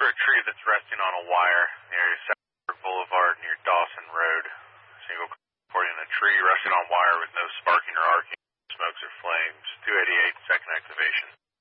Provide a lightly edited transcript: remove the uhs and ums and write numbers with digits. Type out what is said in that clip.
for a tree that's resting on a wire near South Boulevard near Dawson Road. Single reporting a tree resting on wire with no sparking or arcing, smokes or flames. 288, second activation.